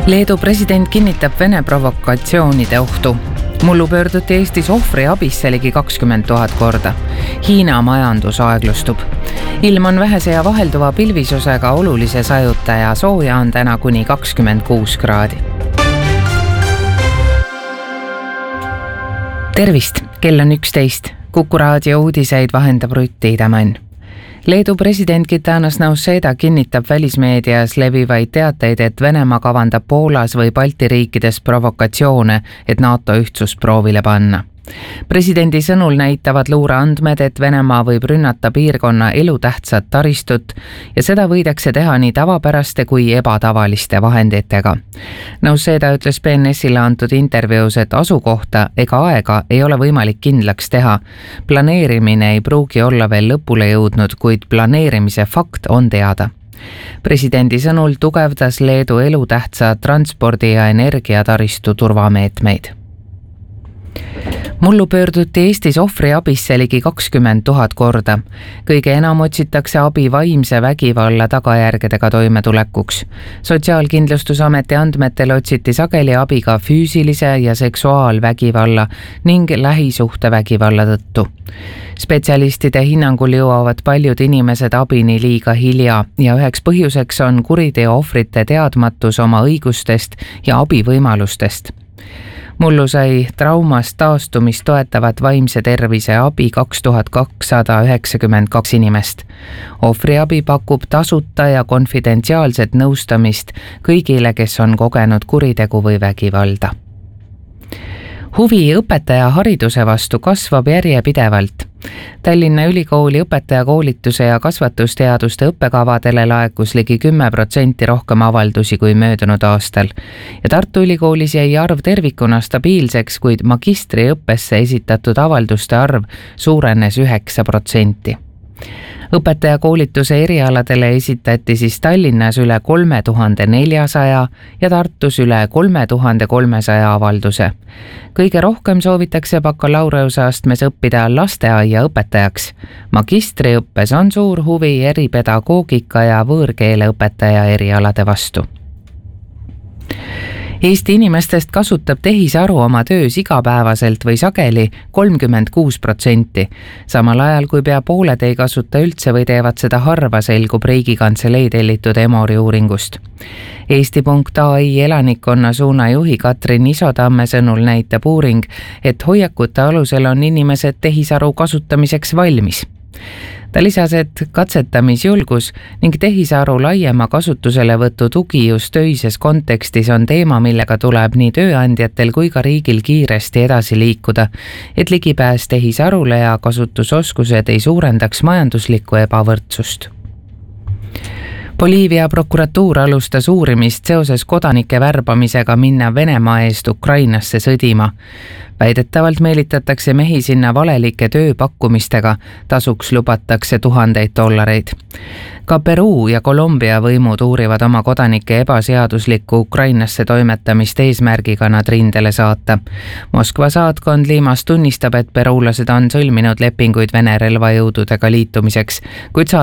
Leedu president kinnitab Vene provokatsioonide ohtu. Mullu pöörduti Eestis ohvri abisse ligi 20 000 korda. Hiina majandus aeglustub. Ilm on vähese ja vahelduva pilvisusega, olulise sajutaja, sooja on täna kuni 26 kraadi. Tervist, kell on 11. Kuku raadio uudiseid vahendab Rutti Idamann. Leedu president Gitanas Nausėda kinnitab välismeedias levivaid teateid, et Venemaa kavandab Poolas või Balti riikides provokatsioone, et NATO ühtsust proovile panna. Presidendi sõnul näitavad luureandmed, et Venemaa võib rünnata piirkonna elutähtsat taristut ja seda võidakse teha nii tavapäraste kui ebatavaliste vahenditega. Nausėda ütles BNS-ile antud intervjuus, et asukohta ega aega ei ole võimalik kindlaks teha. Planeerimine ei pruugi olla veel lõpule jõudnud, kuid planeerimise fakt on teada. Presidendi sõnul tugevdas Leedu elutähtsa transpordi ja energiataristu turvameetmeid. Mullu pöörduti Eestis ohvri abisse ligi 20 000 korda. Kõige enam otsitakse abi vaimse vägivalla tagajärgedega toimetulekuks. Sotsiaalkindlustusameti andmetel otsiti sageli abi ka füüsilise ja seksuaalvägivalla ning lähisuhtevägivalla tõttu. Spetsialistide hinnangul jõuavad paljud inimesed abini liiga hilja ja üheks põhjuseks on kuriteo ohvrite teadmatus oma õigustest ja abivõimalustest. Mullu sai traumast taastumist toetavat vaimse tervise abi 2292 inimest. Ohvriabi pakub tasuta ja konfidentsiaalset nõustamist kõigile, kes on kogenud kuritegu või vägivalda. Huvi õpetaja hariduse vastu kasvab järjepidevalt. Tallinna Ülikooli õpetajakoolituse ja kasvatusteaduste õppekavadele laekus ligi 10% rohkem avaldusi kui möödunud aastal. Ja Tartu Ülikoolis jäi arv tervikuna stabiilseks, kuid magistriõppesse esitatud avalduste arv suurenes 9%. Õpetajakoolituse erialadele esitati siis Tallinnas üle 3400 ja Tartus üle 3300 avalduse. Kõige rohkem soovitakse bakalaureusastmes õppida lasteaia õpetajaks. Magistriõppes on suur huvi eripedagoogika ja võõrkeele õpetaja erialade vastu. Eesti inimestest kasutab tehisaru oma töös igapäevaselt või sageli 36%. Samal ajal kui pea pooled ei kasuta üldse või teevad seda harva, selgub Riigikantselei tellitud Emori uuringust. Eesti.ai elanikkonna suunajuhi Katrin Isotamme sõnul näitab uuring, et hoiakute alusel on inimesed tehisaru kasutamiseks valmis. Ta lisas, et katsetamisjulgus ning tehisaru laiema kasutuselevõtu tugi just töises kontekstis on teema, millega tuleb nii tööandjatel kui ka riigil kiiresti edasi liikuda, et ligipääs tehisarule ja kasutusoskused ei suurendaks majanduslikku ebavõrdsust. Boliivia prokuratuur alustas uurimist seoses kodanike värbamisega minna Venemaa eest Ukrainasse sõdima. Väidetavalt meelitatakse mehi sinna valelike tööpakkumistega, tasuks lubatakse $1000. Ka Peruu ja Kolumbia võimud uurivad oma kodanike ebaseaduslikku Ukrainasse toimetamist eesmärgiga nad rindele saata. Moskva saatkond Limas tunnistab, et peruulased on sõlminud lepinguid Vene relvajõududega liitumiseks, kuid